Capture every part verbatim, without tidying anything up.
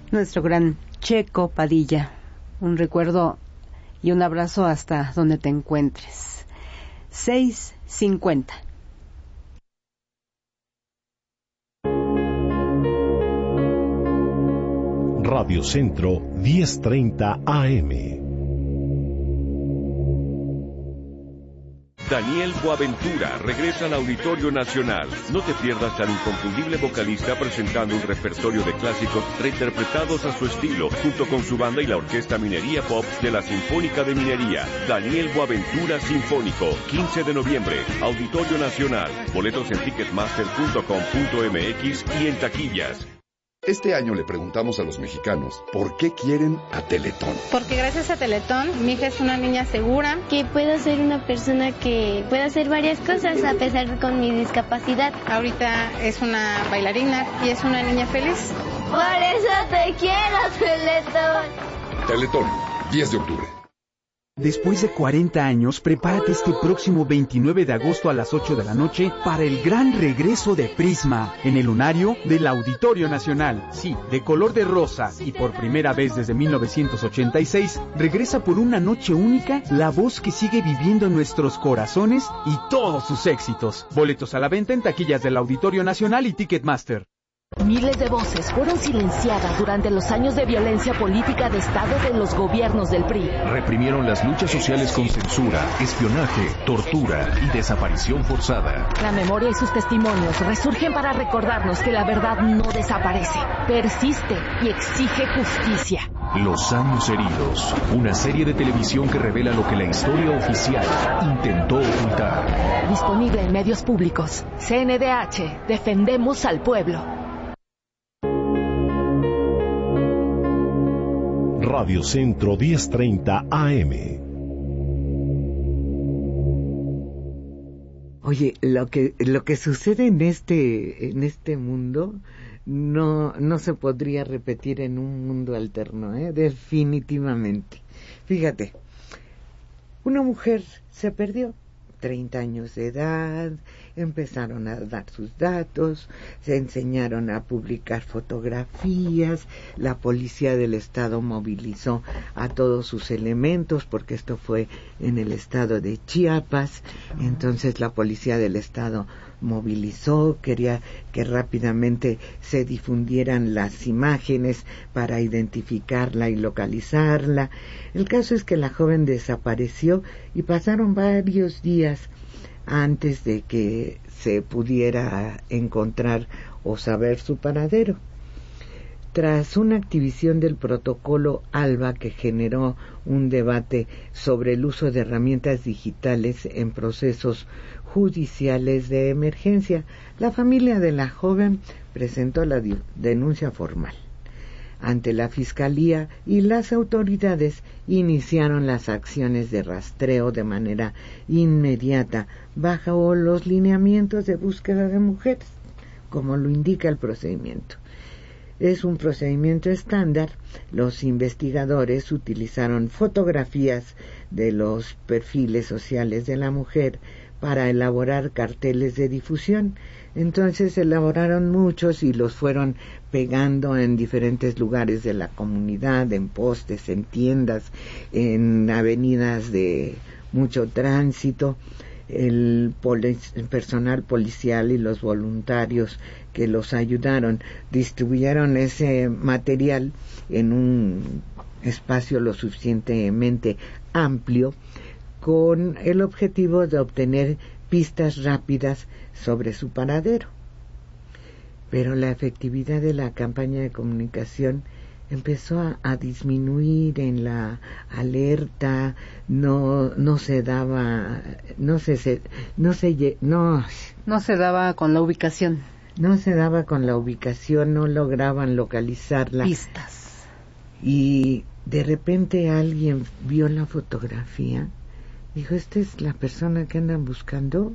nuestro gran Checo Padilla. Un recuerdo y un abrazo hasta donde te encuentres. seis cincuenta. Radio Centro diez treinta A M. Daniel Boaventura regresa al Auditorio Nacional. No te pierdas al inconfundible vocalista presentando un repertorio de clásicos reinterpretados a su estilo, junto con su banda y la Orquesta Minería Pop de la Sinfónica de Minería. Daniel Boaventura Sinfónico, quince de noviembre, Auditorio Nacional. Boletos en ticketmaster punto com punto m x y en taquillas. Este año le preguntamos a los mexicanos por qué quieren a Teletón. Porque gracias a Teletón, mi hija es una niña segura. Que puedo ser una persona que pueda hacer varias cosas a pesar de con mi discapacidad. Ahorita es una bailarina y es una niña feliz. Por eso te quiero, Teletón. Teletón, diez de octubre. Después de cuarenta años, prepárate este próximo veintinueve de agosto a las ocho de la noche para el gran regreso de Prisma en el lunario del Auditorio Nacional. Sí, de color de rosa y por primera vez desde mil novecientos ochenta y seis, regresa por una noche única la voz que sigue viviendo en nuestros corazones y todos sus éxitos. Boletos a la venta en taquillas del Auditorio Nacional y Ticketmaster. Miles de voces fueron silenciadas durante los años de violencia política de Estado de los gobiernos del P R I. Reprimieron las luchas sociales con censura, espionaje, tortura y desaparición forzada. La memoria y sus testimonios resurgen para recordarnos que la verdad no desaparece, persiste y exige justicia. Los años heridos, una serie de televisión que revela lo que la historia oficial intentó ocultar. Disponible en medios públicos. C N D H, defendemos al pueblo. Radio Centro diez treinta A M. Oye, lo que lo que sucede en este en este mundo no no se podría repetir en un mundo alterno, ¿eh? Definitivamente. Fíjate, una mujer se perdió, treinta años de edad, empezaron a dar sus datos, se enseñaron a publicar fotografías, la policía del estado movilizó a todos sus elementos, porque esto fue en el estado de Chiapas, entonces la policía del estado movilizó, quería que rápidamente se difundieran las imágenes para identificarla y localizarla. El caso es que la joven desapareció y pasaron varios días antes de que se pudiera encontrar o saber su paradero. Tras una activación del protocolo ALBA que generó un debate sobre el uso de herramientas digitales en procesos judiciales de emergencia, la familia de la joven presentó la denuncia formal ante la Fiscalía y las autoridades iniciaron las acciones de rastreo de manera inmediata bajo los lineamientos de búsqueda de mujeres, como lo indica el procedimiento. Es un procedimiento estándar. Los investigadores utilizaron fotografías de los perfiles sociales de la mujer para elaborar carteles de difusión. Entonces elaboraron muchos y los fueron pegando en diferentes lugares de la comunidad, en postes, en tiendas, en avenidas de mucho tránsito. El, poli- el personal policial y los voluntarios que los ayudaron distribuyeron ese material en un espacio lo suficientemente amplio con el objetivo de obtener pistas rápidas sobre su paradero. Pero la efectividad de la campaña de comunicación empezó a, a disminuir en la alerta, no no se daba, no se, se no se no no se daba con la ubicación. No se daba con la ubicación, no lograban localizarla. Pistas. Y de repente alguien vio la fotografía, dijo, ¿esta es la persona que andan buscando?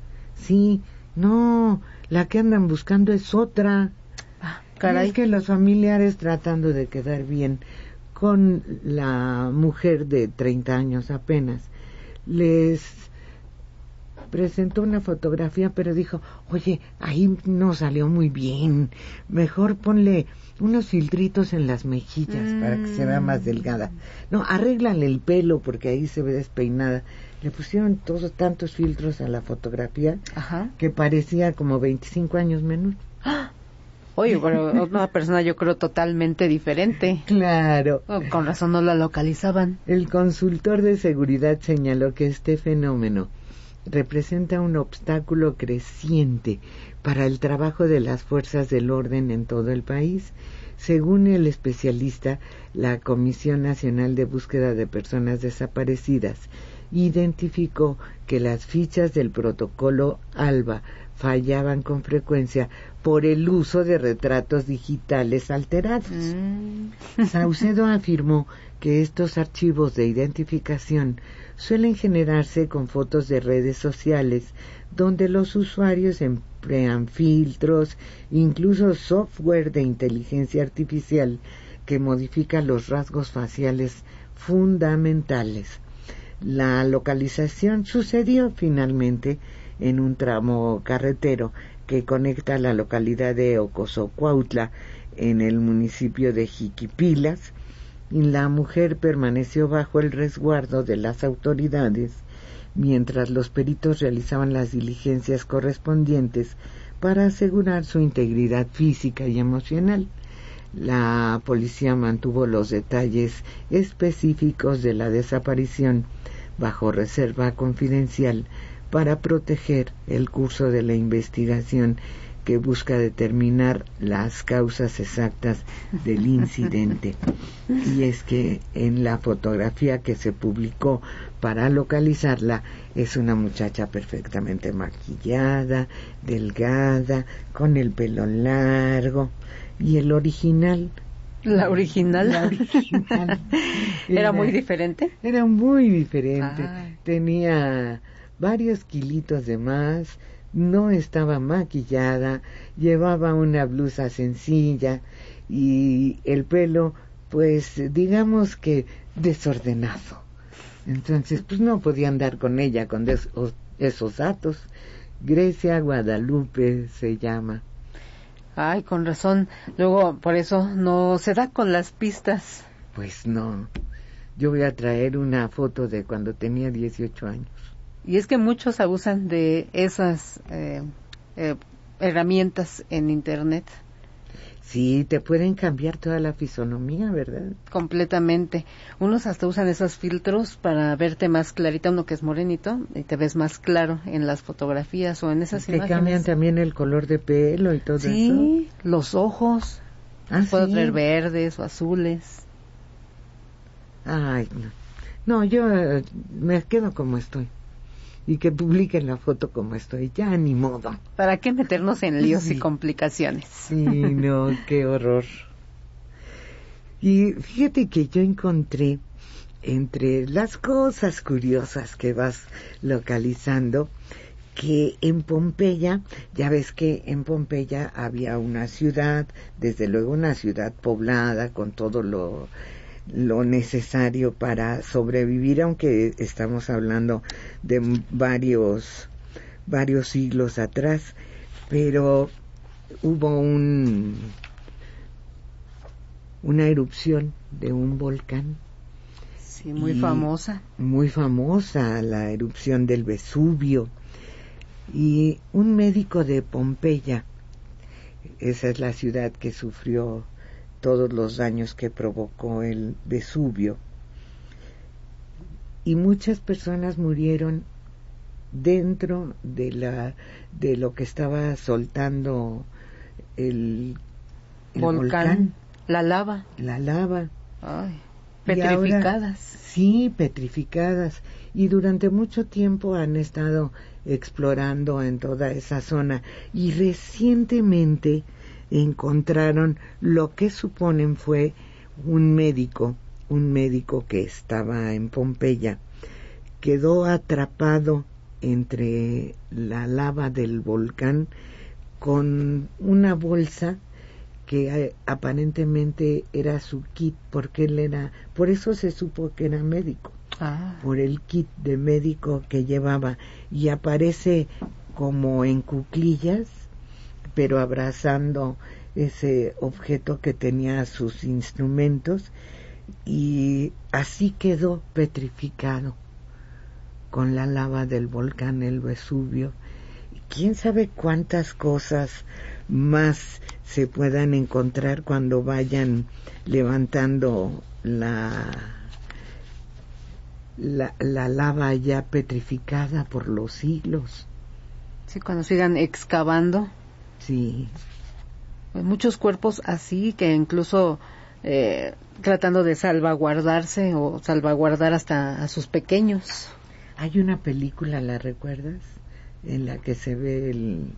Sí, no, la que andan buscando es otra. Ah, caray. Es que los familiares, tratando de quedar bien con la mujer de treinta años apenas, les presentó una fotografía, pero dijo, oye, ahí no salió muy bien, mejor ponle unos filtritos en las mejillas mm. para que se vea más delgada. No, arréglale el pelo porque ahí se ve despeinada. Le pusieron todos tantos filtros a la fotografía Ajá. que parecía como veinticinco años menor. ¡Ah! Oye, pero una persona yo creo totalmente diferente. Claro. Oh, con razón no la localizaban. El consultor de seguridad señaló que este fenómeno representa un obstáculo creciente para el trabajo de las fuerzas del orden en todo el país. Según el especialista, la Comisión Nacional de Búsqueda de Personas Desaparecidas identificó que las fichas del protocolo ALBA fallaban con frecuencia por el uso de retratos digitales alterados. Mm. Saucedo afirmó que estos archivos de identificación suelen generarse con fotos de redes sociales donde los usuarios emplean filtros, incluso software de inteligencia artificial que modifica los rasgos faciales fundamentales. La localización sucedió finalmente en un tramo carretero que conecta la localidad de Ocosocuautla en el municipio de Jiquipilas, y la mujer permaneció bajo el resguardo de las autoridades mientras los peritos realizaban las diligencias correspondientes para asegurar su integridad física y emocional. La policía mantuvo los detalles específicos de la desaparición bajo reserva confidencial para proteger el curso de la investigación que busca determinar las causas exactas del incidente. Y es que en la fotografía que se publicó para localizarla es una muchacha perfectamente maquillada, delgada, con el pelo largo, y el original... ¿La original? La original. ¿Era, ¿Era muy diferente? Era muy diferente. Ay. Tenía varios kilitos de más, no estaba maquillada, llevaba una blusa sencilla y el pelo, pues digamos que desordenado. Entonces, pues no podía andar con ella con des- esos datos. Grecia Guadalupe se llama. Ay, con razón. Luego, por eso no se da con las pistas. Pues no. Yo voy a traer una foto de cuando tenía dieciocho años. Y es que muchos abusan de esas eh, eh, herramientas en Internet. Sí, te pueden cambiar toda la fisonomía, ¿verdad? Completamente. Unos hasta usan esos filtros para verte más clarita, uno que es morenito, y te ves más claro en las fotografías o en esas te imágenes. Te cambian también el color de pelo y todo sí, eso. Sí, los ojos. Ah, Puedo ¿sí? traer verdes o azules. Ay, no. No, yo eh, me quedo como estoy. Y que publiquen la foto como estoy, ya ni modo. ¿Para qué meternos en líos sí. y complicaciones? Sí, no, qué horror. Y fíjate que yo encontré, entre las cosas curiosas que vas localizando, que en Pompeya, ya ves que en Pompeya había una ciudad, desde luego una ciudad poblada con todo lo... lo necesario para sobrevivir, aunque estamos hablando de varios varios siglos atrás, pero hubo un una erupción de un volcán. Sí, muy famosa. Muy famosa la erupción del Vesubio, y un médico de Pompeya, esa es la ciudad que sufrió todos los daños que provocó el Vesubio, y muchas personas murieron dentro de la de lo que estaba soltando el, el volcán, volcán, la lava, la lava. Ay, petrificadas. Ahora, sí, petrificadas, y durante mucho tiempo han estado explorando en toda esa zona, y recientemente encontraron lo que suponen fue un médico, un médico que estaba en Pompeya, quedó atrapado entre la lava del volcán con una bolsa que eh, aparentemente era su kit, porque él era, por eso se supo que era médico. ah. por el kit de médico que llevaba, y aparece como en cuclillas, pero abrazando ese objeto que tenía sus instrumentos, y así quedó petrificado con la lava del volcán el Vesubio. Quién sabe cuántas cosas más se puedan encontrar cuando vayan levantando la la, la lava ya petrificada por los siglos. Sí, cuando sigan excavando. Sí. Muchos cuerpos así que incluso eh, tratando de salvaguardarse o salvaguardar hasta a sus pequeños. Hay una película, ¿la recuerdas? En la que se ve el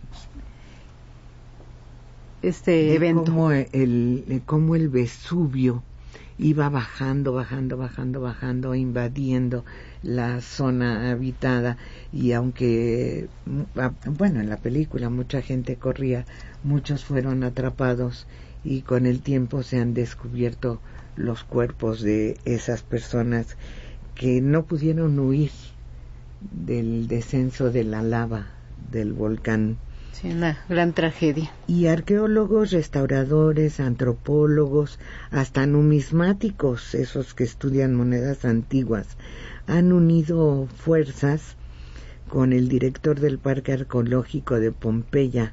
este evento, como el como el Vesubio iba bajando, bajando, bajando, bajando, invadiendo la zona habitada, y aunque, bueno, en la película mucha gente corría, muchos fueron atrapados, y con el tiempo se han descubierto los cuerpos de esas personas que no pudieron huir del descenso de la lava del volcán. Sí, una gran tragedia. Y arqueólogos, restauradores, antropólogos, hasta numismáticos, esos que estudian monedas antiguas, han unido fuerzas con el director del Parque Arqueológico de Pompeya,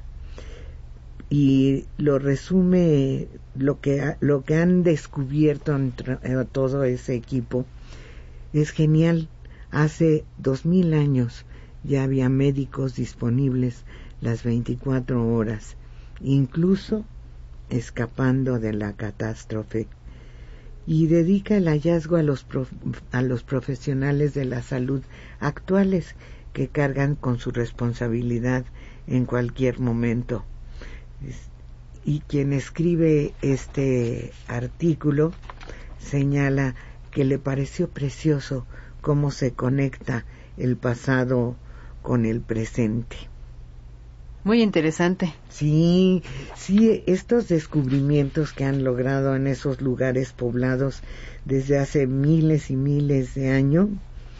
y lo resume lo que lo que han descubierto entre eh, todo ese equipo. Es genial. Hace dos mil años ya había médicos disponibles las veinticuatro horas, incluso escapando de la catástrofe, y dedica el hallazgo a los prof, a los profesionales de la salud actuales que cargan con su responsabilidad en cualquier momento. Y quien escribe este artículo señala que le pareció precioso cómo se conecta el pasado con el presente. Muy interesante. Sí, sí, estos descubrimientos que han logrado en esos lugares poblados desde hace miles y miles de años,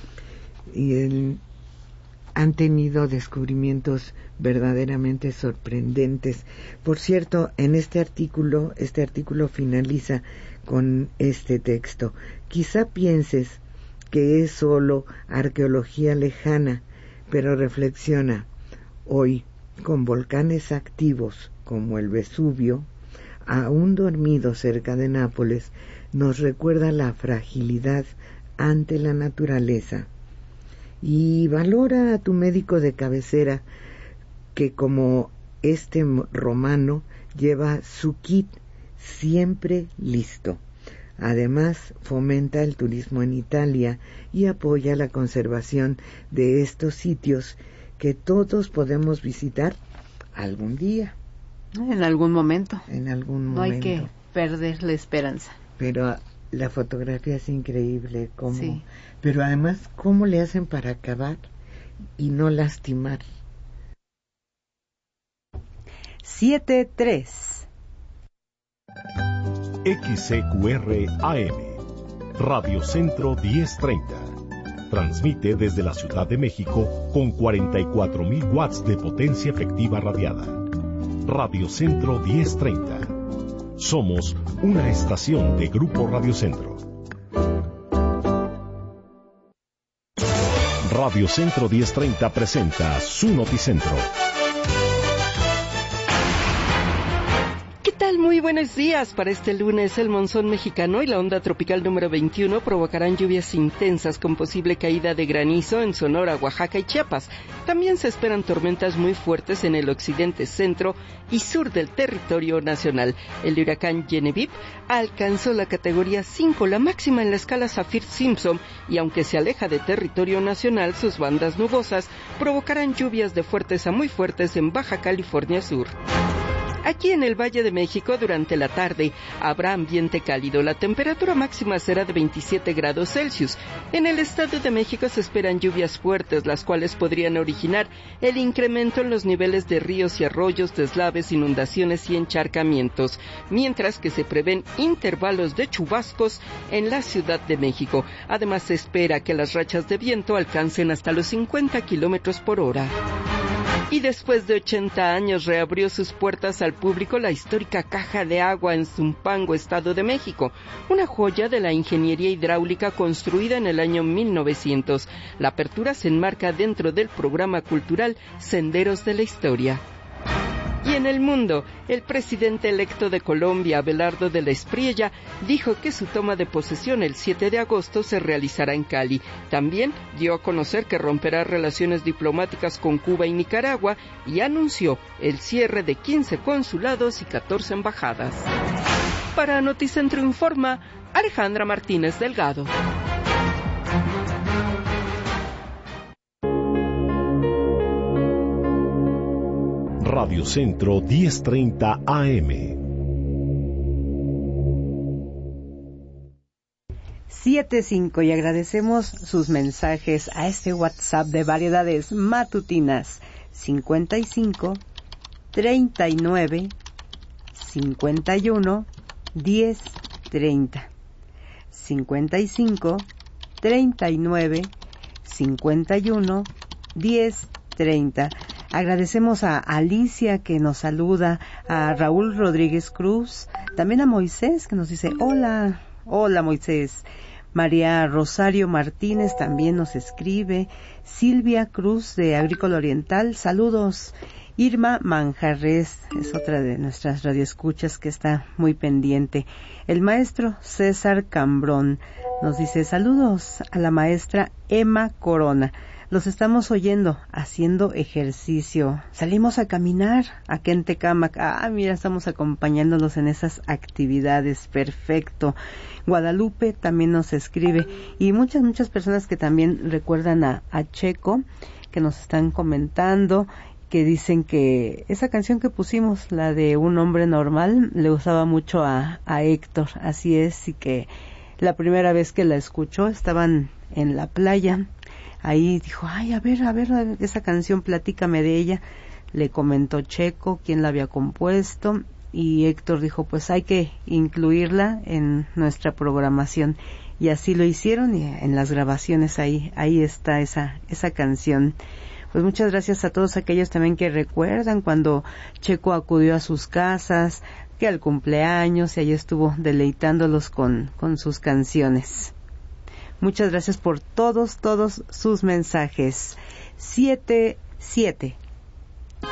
y el, han tenido descubrimientos verdaderamente sorprendentes. Por cierto, en este artículo, este artículo finaliza con este texto. Quizá pienses que es solo arqueología lejana, pero reflexiona. Hoy, con volcanes activos como el Vesubio, aún dormido cerca de Nápoles, nos recuerda la fragilidad ante la naturaleza. Y valora a tu médico de cabecera, que como este romano lleva su kit siempre listo. Además, fomenta el turismo en Italia y apoya la conservación de estos sitios que todos podemos visitar algún día. En algún momento. En algún no momento. No hay que perder la esperanza. Pero la fotografía es increíble, cómo, sí. Pero además, cómo le hacen para acabar y no lastimar. siete tres X C Q R A M Radio Centro diez treinta. Transmite desde la Ciudad de México con cuarenta y cuatro mil watts de potencia efectiva radiada. Radio Centro diez treinta. Somos una estación de Grupo Radio Centro. Radio Centro diez treinta presenta su Noticentro. Muy buenos días. Para este lunes, el monzón mexicano y la onda tropical número veintiuno provocarán lluvias intensas con posible caída de granizo en Sonora, Oaxaca y Chiapas. También se esperan tormentas muy fuertes en el occidente, centro y sur del territorio nacional. El huracán Genevieve alcanzó la categoría cinco, la máxima en la escala Saffir-Simpson, y aunque se aleja de territorio nacional, sus bandas nubosas provocarán lluvias de fuertes a muy fuertes en Baja California Sur. Aquí en el Valle de México, durante la tarde, habrá ambiente cálido. La temperatura máxima será de veintisiete grados Celsius. En el Estado de México se esperan lluvias fuertes, las cuales podrían originar el incremento en los niveles de ríos y arroyos, deslaves, inundaciones y encharcamientos, mientras que se prevén intervalos de chubascos en la Ciudad de México. Además, se espera que las rachas de viento alcancen hasta los cincuenta kilómetros por hora. Y después de ochenta años reabrió sus puertas al público la histórica Caja de Agua en Zumpango, Estado de México, una joya de la ingeniería hidráulica construida en el año mil novecientos. La apertura se enmarca dentro del programa cultural Senderos de la Historia. Y en el mundo, el presidente electo de Colombia, Abelardo de la Espriella, dijo que su toma de posesión el siete de agosto se realizará en Cali. También dio a conocer que romperá relaciones diplomáticas con Cuba y Nicaragua y anunció el cierre de quince consulados y catorce embajadas. Para Noticentro Informa, Alejandra Martínez Delgado. Radio Centro diez treinta A M. siete cinco y agradecemos sus mensajes a este WhatsApp de Variedades Matutinas cincuenta y cinco, treinta y nueve, cincuenta y uno, diez, treinta. cincuenta y cinco, treinta y nueve, cincuenta y uno, diez, treinta. Agradecemos a Alicia que nos saluda, a Raúl Rodríguez Cruz, también a Moisés que nos dice hola, hola Moisés. María Rosario Martínez también nos escribe, Silvia Cruz de Agrícola Oriental, saludos. Irma Manjarres es otra de nuestras radioescuchas que está muy pendiente. El maestro César Cambrón nos dice saludos a la maestra Emma Corona. Los estamos oyendo haciendo ejercicio. Salimos a caminar aquí en Tecámac. Ah, mira, estamos acompañándolos en esas actividades. Perfecto. Guadalupe también nos escribe. Y muchas, muchas personas que también recuerdan a, a Checo, que nos están comentando, que dicen que esa canción que pusimos, la de Un Hombre Normal, le gustaba mucho a, a Héctor. Así es, y que la primera vez que la escuchó estaban en la playa. Ahí dijo, ay, a ver, a ver, esa canción, platícame de ella. Le comentó Checo quién la había compuesto y Héctor dijo, pues hay que incluirla en nuestra programación. Y así lo hicieron y en las grabaciones ahí, ahí está esa, esa canción. Pues muchas gracias a todos aquellos también que recuerdan cuando Checo acudió a sus casas, que al cumpleaños y ahí estuvo deleitándolos con, con sus canciones. Muchas gracias por todos, todos sus mensajes. Siete, siete.